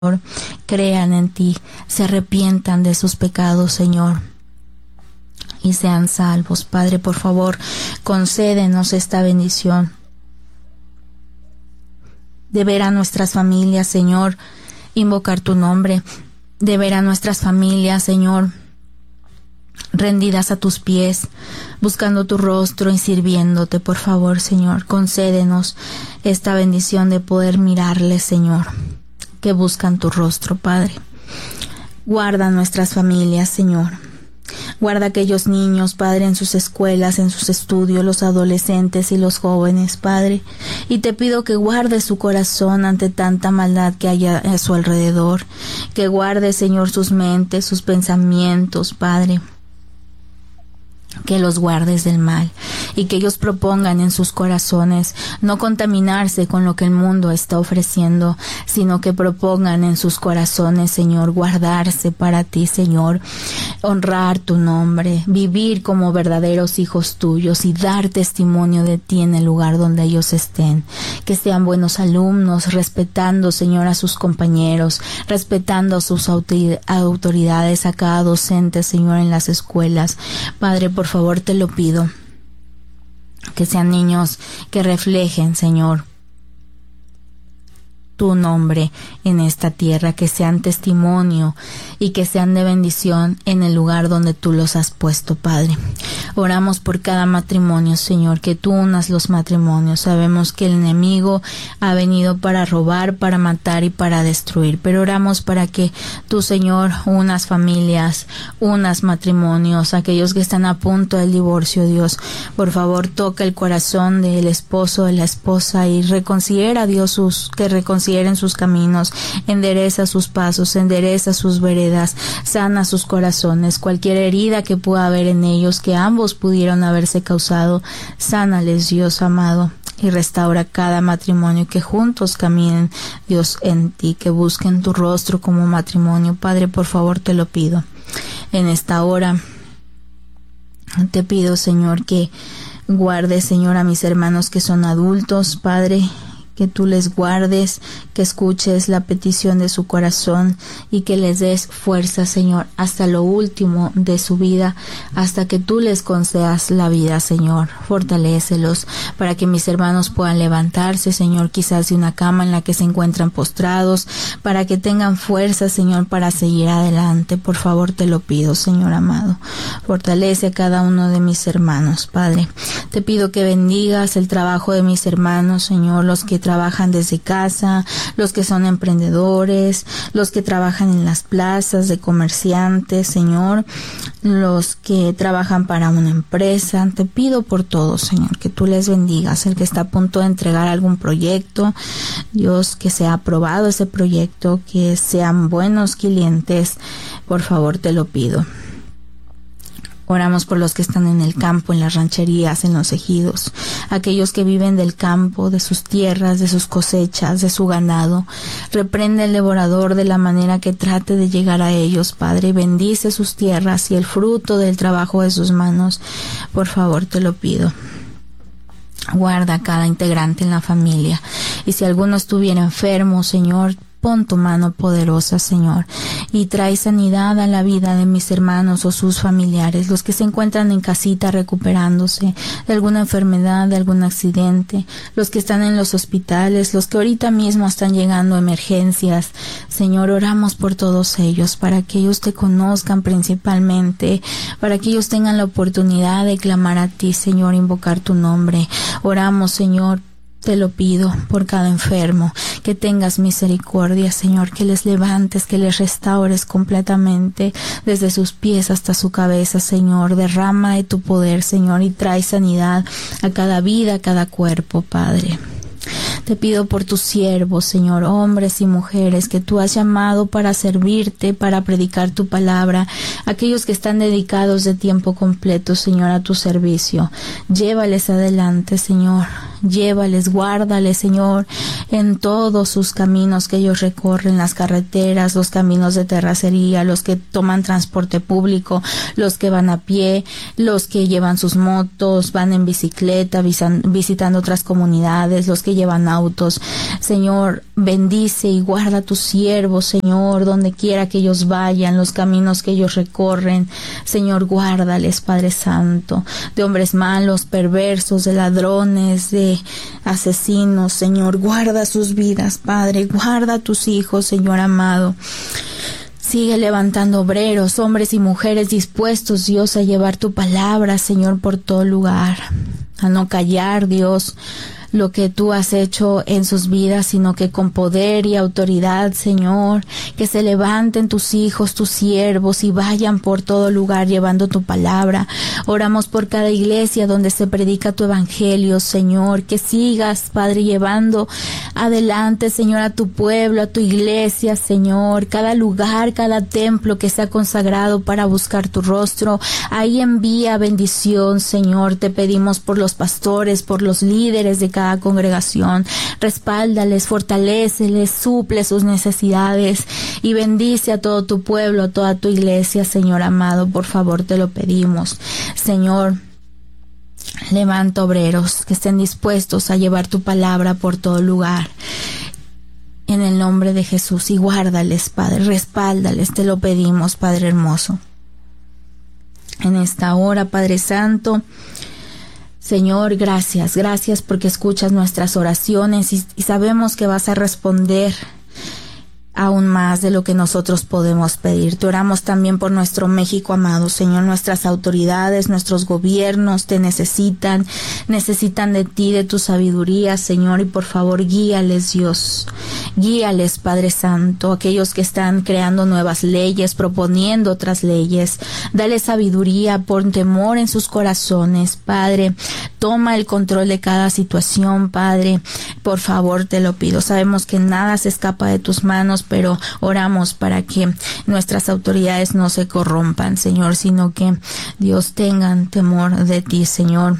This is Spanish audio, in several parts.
crean en ti, se arrepientan de sus pecados, Señor, y sean salvos. Padre, por favor, concédenos esta bendición de ver a nuestras familias, Señor, invocar tu nombre, de ver a nuestras familias, Señor, rendidas a tus pies, buscando tu rostro y sirviéndote. Por favor, Señor, concédenos esta bendición de poder mirarles, Señor, que buscan tu rostro, Padre. Guarda nuestras familias, Señor. Guarda aquellos niños, Padre, en sus escuelas, en sus estudios, los adolescentes y los jóvenes, Padre. Y te pido que guardes su corazón ante tanta maldad que haya a su alrededor. Que guarde, Señor, sus mentes, sus pensamientos, Padre. Que los guardes del mal y que ellos propongan en sus corazones no contaminarse con lo que el mundo está ofreciendo, sino que propongan en sus corazones, Señor, guardarse para ti, Señor, honrar tu nombre, vivir como verdaderos hijos tuyos y dar testimonio de ti en el lugar donde ellos estén. Que sean buenos alumnos, respetando, Señor, a sus compañeros, respetando a sus autoridades, a cada docente, Señor, en las escuelas. Padre, por favor, te lo pido, que sean niños que reflejen, Señor, tu nombre en esta tierra, que sean testimonio y que sean de bendición en el lugar donde tú los has puesto, Padre. Oramos por cada matrimonio, Señor, que tú unas los matrimonios. Sabemos que el enemigo ha venido para robar, para matar y para destruir, pero oramos para que tú, Señor, unas familias, unas matrimonios, aquellos que están a punto del divorcio, Dios. Por favor, toca el corazón del esposo, de la esposa y reconsidera, Dios, que reconsideren sus caminos, endereza sus pasos, endereza sus veredas, sana sus corazones, cualquier herida que pueda haber en ellos, que ambos pudieron haberse causado, sánales, Dios amado, y restaura cada matrimonio, que juntos caminen, Dios, en ti, que busquen tu rostro como matrimonio. Padre, por favor, te lo pido. En esta hora te pido, Señor, que guardes, Señor, a mis hermanos que son adultos, Padre, que tú les guardes, que escuches la petición de su corazón y que les des fuerza, Señor, hasta lo último de su vida, hasta que tú les concedas la vida, Señor. Fortalécelos para que mis hermanos puedan levantarse, Señor, quizás de una cama en la que se encuentran postrados, para que tengan fuerza, Señor, para seguir adelante. Por favor, te lo pido, Señor amado. Fortalece a cada uno de mis hermanos, Padre. Te pido que bendigas el trabajo de mis hermanos, Señor, los que trabajan desde casa, los que son emprendedores, los que trabajan en las plazas de comerciantes, Señor, los que trabajan para una empresa. Te pido por todos, Señor, que tú les bendigas. El que está a punto de entregar algún proyecto, Dios, que sea aprobado ese proyecto, que sean buenos clientes, por favor, te lo pido. Oramos por los que están en el campo, en las rancherías, en los ejidos, aquellos que viven del campo, de sus tierras, de sus cosechas, de su ganado. Reprende el devorador de la manera que trate de llegar a ellos, Padre. Bendice sus tierras y el fruto del trabajo de sus manos. Por favor, te lo pido. Guarda a cada integrante en la familia. Y si alguno estuviera enfermo, Señor, pon tu mano poderosa, Señor, y trae sanidad a la vida de mis hermanos o sus familiares, los que se encuentran en casita recuperándose de alguna enfermedad, de algún accidente, los que están en los hospitales, los que ahorita mismo están llegando a emergencias. Señor, oramos por todos ellos, para que ellos te conozcan principalmente, para que ellos tengan la oportunidad de clamar a ti, Señor, invocar tu nombre. Oramos, Señor, te lo pido por cada enfermo, que tengas misericordia, Señor, que les levantes, que les restaures completamente, desde sus pies hasta su cabeza, Señor. Derrama de tu poder, Señor, y trae sanidad a cada vida, a cada cuerpo, Padre. Te pido por tus siervos, Señor, hombres y mujeres que tú has llamado para servirte, para predicar tu palabra, aquellos que están dedicados de tiempo completo, Señor, a tu servicio. Llévales adelante, Señor, llévales, guárdales, Señor, en todos sus caminos que ellos recorren, las carreteras, los caminos de terracería, los que toman transporte público, los que van a pie, los que llevan sus motos, van en bicicleta, visitando otras comunidades, los que llevan internautas. Señor, bendice y guarda a tus siervos, Señor, donde quiera que ellos vayan, los caminos que ellos recorren. Señor, guárdales, Padre Santo, de hombres malos, perversos, de ladrones, de asesinos. Señor, guarda sus vidas, Padre, guarda a tus hijos, Señor amado. Sigue levantando obreros, hombres y mujeres dispuestos, Dios, a llevar tu palabra, Señor, por todo lugar, a no callar, Dios, lo que tú has hecho en sus vidas, sino que con poder y autoridad, Señor, que se levanten tus hijos, tus siervos, y vayan por todo lugar llevando tu palabra. Oramos por cada iglesia donde se predica tu evangelio, Señor, que sigas, Padre, llevando adelante, Señor, a tu pueblo, a tu iglesia, Señor, cada lugar, cada templo que sea consagrado para buscar tu rostro. Ahí envía bendición, Señor. Te pedimos por los pastores, por los líderes de cada congregación. Respáldales, fortaléceles, suple sus necesidades y bendice a todo tu pueblo, a toda tu iglesia, Señor amado. Por favor, te lo pedimos. Señor, levanta obreros que estén dispuestos a llevar tu palabra por todo lugar. En el nombre de Jesús, y guárdales, Padre, respáldales, te lo pedimos, Padre hermoso. En esta hora, Padre Santo, Señor, gracias porque escuchas nuestras oraciones y sabemos que vas a responder aún más de lo que nosotros podemos pedir. Te oramos también por nuestro México amado, Señor. Nuestras autoridades, nuestros gobiernos te necesitan de ti, de tu sabiduría, Señor, y por favor guíales, Dios. Guíales, Padre Santo, aquellos que están creando nuevas leyes, proponiendo otras leyes. Dale sabiduría, pon temor en sus corazones, Padre. Toma el control de cada situación, Padre. Por favor, te lo pido. Sabemos que nada se escapa de tus manos, pero oramos para que nuestras autoridades no se corrompan, Señor, sino que, Dios, tengan temor de ti, Señor,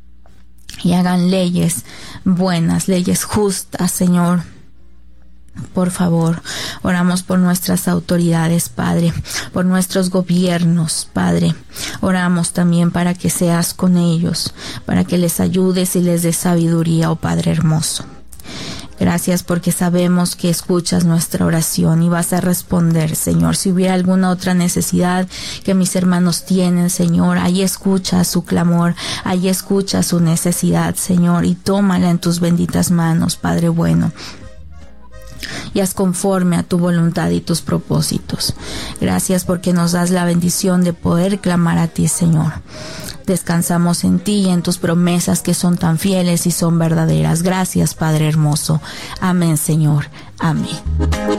y hagan leyes buenas, leyes justas, Señor. Por favor, oramos por nuestras autoridades, Padre, por nuestros gobiernos, Padre. Oramos también para que seas con ellos, para que les ayudes y les des sabiduría, oh Padre hermoso. Gracias porque sabemos que escuchas nuestra oración y vas a responder, Señor. Si hubiera alguna otra necesidad que mis hermanos tienen, Señor, ahí escucha su clamor, ahí escucha su necesidad, Señor, y tómala en tus benditas manos, Padre bueno. Y haz conforme a tu voluntad y tus propósitos. Gracias porque nos das la bendición de poder clamar a ti, Señor. Descansamos en ti y en tus promesas que son tan fieles y son verdaderas. Gracias, Padre hermoso. Amén, Señor. Amén.